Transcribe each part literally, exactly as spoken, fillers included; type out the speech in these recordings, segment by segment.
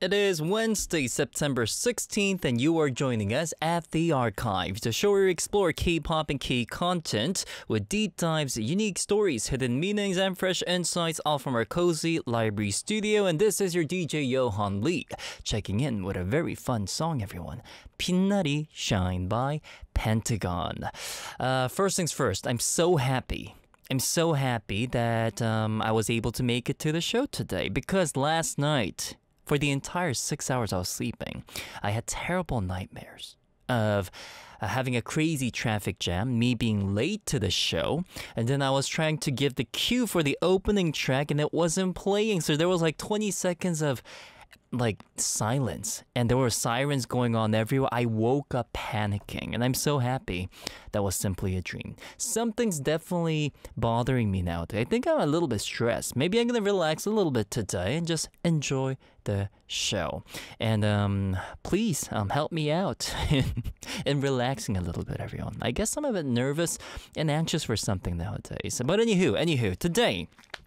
It is Wednesday, September sixteenth, and you are joining us at The Archive, the show where we explore K-pop and K-content with deep dives, unique stories, hidden meanings, and fresh insights all from our cozy library studio. And this is your D J Johan Lee, checking in with a very fun song, everyone. 빛날이 Shine by Pentagon. Uh, first things first, I'm so happy. I'm so happy that um, I was able to make it to the show today because last night, for the entire six hours I was sleeping, I had terrible nightmares of uh, having a crazy traffic jam, me being late to the show, and then I was trying to give the cue for the opening track and it wasn't playing, so there was like twenty seconds of like silence and there were sirens going on everywhere. I woke up panicking and I'm so happy that was simply a dream. Something's definitely bothering me now today. I think I'm a little bit stressed. Maybe I'm gonna relax a little bit today and just enjoy the show. And um, please um, help me out in, in relaxing a little bit, everyone. I guess I'm a bit nervous and anxious for something nowadays. But anywho, anywho, today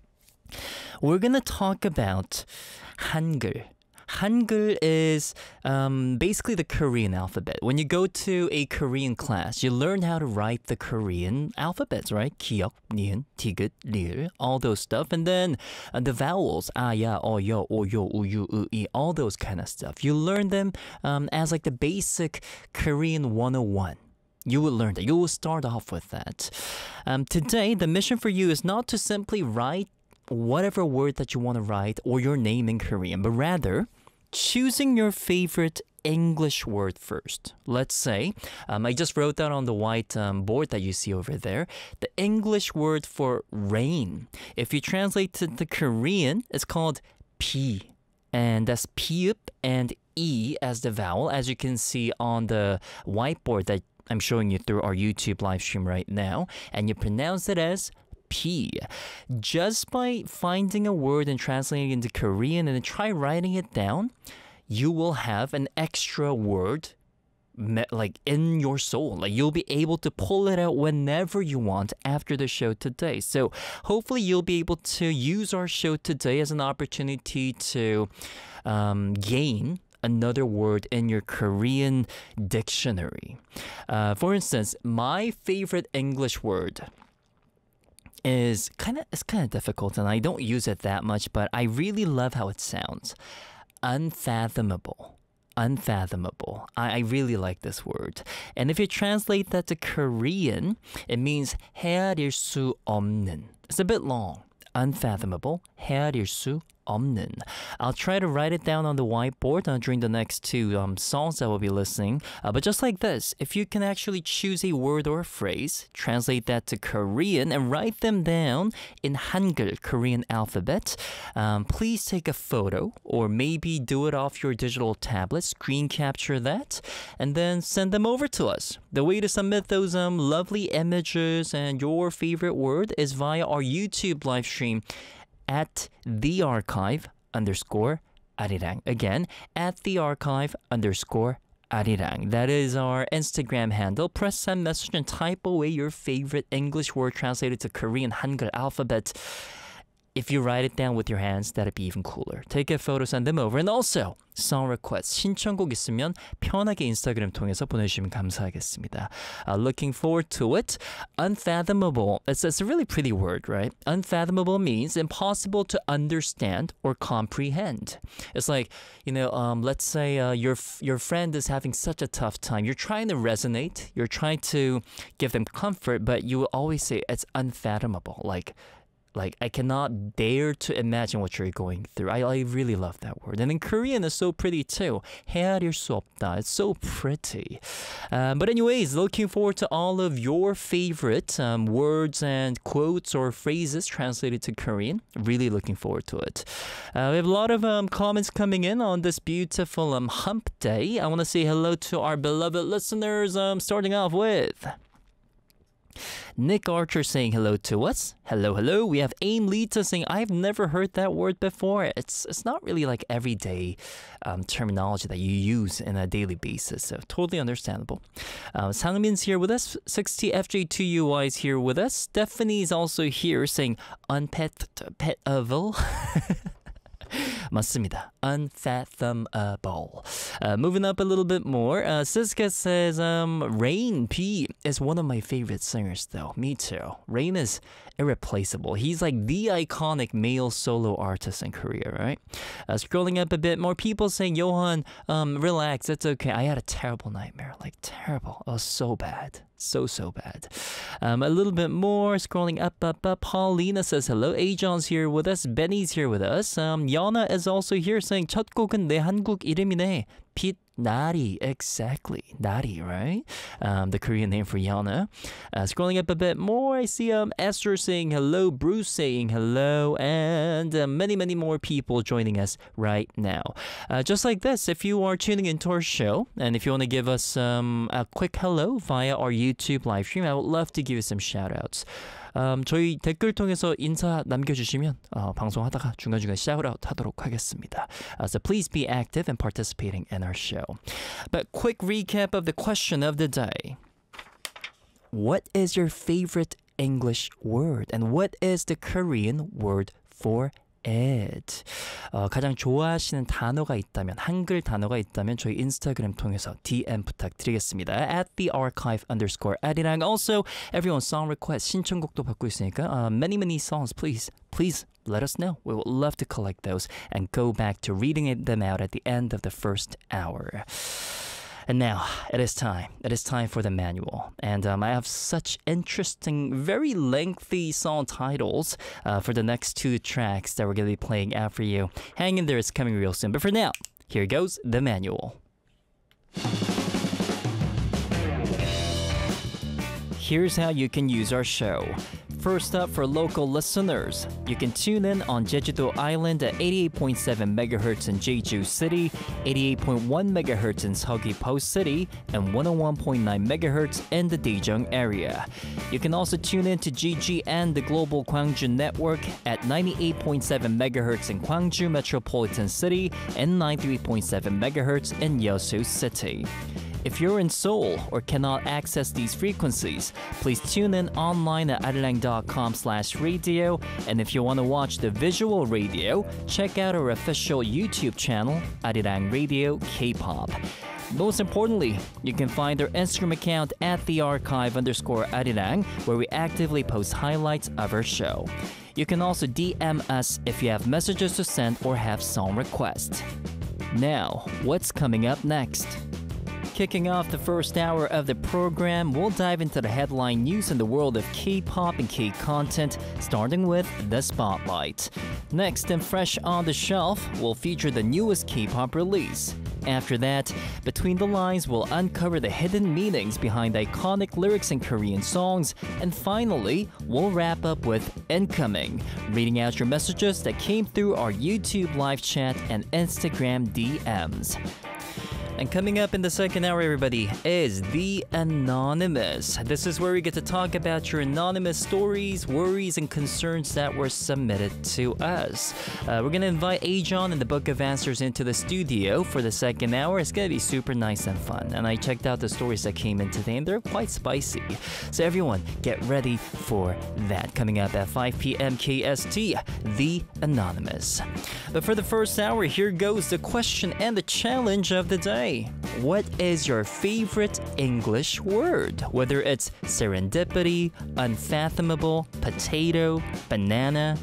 we're gonna talk about Hangul. Hangul is um, basically the Korean alphabet. When you go to a Korean class, you learn how to write the Korean alphabets, right? 기역, 니은, 디귿, 리을, all those stuff. And then uh, the vowels, ah, ya, o, yo, o, yo, u, yu, u, i, all those kind of stuff. You learn them um, as like the basic Korean one oh one. You will learn that. You will start off with that. Um, today, the mission for you is not to simply write whatever word that you want to write or your name in Korean, but rather choosing your favorite English word first. Let's say, um, I just wrote down on the white um, board that you see over there, the English word for rain. If you translate to the Korean, it's called 비, and that's piup and e as the vowel, as you can see on the whiteboard that I'm showing you through our YouTube live stream right now, and you pronounce it as P. Just by finding a word and translating it into Korean and then try writing it down, you will have an extra word like in your soul. Like you'll be able to pull it out whenever you want after the show today. So hopefully you'll be able to use our show today as an opportunity to um, gain another word in your Korean dictionary. Uh, for instance, my favorite English word is kind of it's kind of difficult and I don't use it that much, but I really love how it sounds. Unfathomable. Unfathomable. I, I really like this word. And if you translate that to Korean, it means 헤아릴 수 없는. It's a bit long. Unfathomable. 헤아릴 수 없는. I'll try to write it down on the whiteboard uh, during the next two um, songs that we'll be listening. Uh, but just like this, if you can actually choose a word or a phrase, translate that to Korean, and write them down in Hangul, Korean alphabet, um, please take a photo or maybe do it off your digital tablet, screen capture that, and then send them over to us. The way to submit those um, lovely images and your favorite word is via our YouTube live stream at the archive underscore arirang. Again, at the archive underscore arirang. That is our Instagram handle. Press send message and type away your favorite English word translated to Korean Hangul alphabet. If you write it down with your hands, that'd be even cooler. Take a photo, send them over. And also, song request, 신청곡 있으면 편하게 인스타그램 통해서 보내주시면 감사하겠습니다. Uh, looking forward to it. Unfathomable. It's, it's a really pretty word, right? Unfathomable means impossible to understand or comprehend. It's like, you know, um, let's say uh, your your friend is having such a tough time. You're trying to resonate. You're trying to give them comfort, but you will always say it's unfathomable. Like, Like, I cannot dare to imagine what you're going through. I, I really love that word. And in Korean, it's so pretty too. 헤아릴 수 없다. It's so pretty. Um, but anyways, looking forward to all of your favorite um, words and quotes or phrases translated to Korean. Really looking forward to it. Uh, we have a lot of um, comments coming in on this beautiful um, hump day. I want to say hello to our beloved listeners, um, starting off with Nick Archer saying hello to us. Hello, hello. We have Aim Lita saying, I've never heard that word before. It's it's not really like everyday um, terminology that you use in a daily basis. So totally understandable. Uh, Sangmin's here with us. sixty F J two U Y is here with us. Stephanie's also here saying unpetable. 맞습니다. Unfathomable. Uh, moving up a little bit more, uh, Siska says, um, Rain P is one of my favorite singers, though. Me too. Rain is irreplaceable. He's like the iconic male solo artist in Korea, right? Uh, scrolling up a bit, more people saying, Johan, um, relax, it's okay. I had a terrible nightmare, like terrible. Oh, so bad. So, so bad. Um, a little bit more, scrolling up, up, up. Paulina says, hello. Ajon's here with us. Benny's here with us. Um, Yana is also here saying, 첫 곡은 내 한국 이름이네. 빛 나리. Exactly. 나리, right? Um, the Korean name for Yana. Uh, scrolling up a bit more, I see um, Esther saying hello, Bruce saying hello, and uh, many, many more people joining us right now. Uh, just like this, if you are tuning into our show, and if you want to give us um, a quick hello via our YouTube live stream, I would love to give you some shout-outs. Um, 저희 댓글 통해서 인사 남겨주시면 어, 방송하다가 중간중간 shout-out 하도록 하겠습니다. Uh, so please be active and participating in our show. But quick recap of the question of the day. What is your favorite English word? And what is the Korean word for it? 어, 가장 좋아하시는 단어가 있다면, 한글 단어가 있다면 저희 인스타그램 통해서 디엠 부탁드리겠습니다. At the archive underscore 아리랑. Also, everyone's song request, 신청곡도 받고 있으니까 uh, many, many songs, please, please let us know. We would love to collect those and go back to reading them out at the end of the first hour. And now, it is time. It is time for the manual. And um, I have such interesting, very lengthy song titles uh, for the next two tracks that we're going to be playing out for you. Hang in there, it's coming real soon. But for now, here goes the manual. Here's how you can use our show. First up, for local listeners, you can tune in on Jeju-do Island at eighty-eight point seven megahertz in Jeju City, eighty-eight point one megahertz in Seogwipo City, and one oh one point nine megahertz in the Daejeong area. You can also tune in to G G N, the Global Gwangju Network, at ninety-eight point seven megahertz in Gwangju Metropolitan City and ninety-three point seven megahertz in Yeosu City. If you're in Seoul or cannot access these frequencies, please tune in online at arirang dot com slash radio. And if you want to watch the visual radio, check out our official YouTube channel, Arirang Radio K-pop. Most importantly, you can find our Instagram account at the archive underscore arirang, where we actively post highlights of our show. You can also D M us if you have messages to send or have song requests. Now, what's coming up next? Kicking off the first hour of the program, we'll dive into the headline news in the world of K-pop and K-content, starting with the Spotlight. Next, and fresh on the shelf, we'll feature the newest K-pop release. After that, Between the Lines will uncover the hidden meanings behind iconic lyrics in Korean songs. And finally, we'll wrap up with Incoming, reading out your messages that came through our YouTube live chat and Instagram D Ms. And coming up in the second hour, everybody, is The Anonymous. This is where we get to talk about your anonymous stories, worries, and concerns that were submitted to us. Uh, we're going to invite Ajon and the Book of Answers into the studio for the second hour. It's going to be super nice and fun. And I checked out the stories that came in today, and they're quite spicy. So everyone, get ready for that. Coming up at five p.m. K S T, The Anonymous. But for the first hour, here goes the question and the challenge of the day. What is your favorite English word? Whether it's serendipity, unfathomable, potato, banana,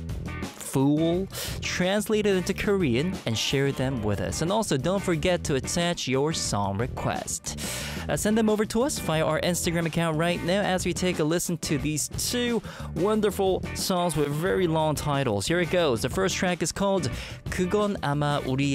fool, translate it into Korean and share them with us. And also, don't forget to attach your song request. Uh, send them over to us via our Instagram account right now as we take a listen to these two wonderful songs with very long titles. Here it goes. The first track is called 그건 아마 우리